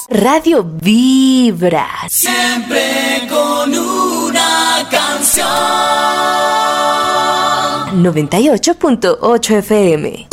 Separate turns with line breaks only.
Radio Vibra.
Siempre con una canción.
98.8 FM.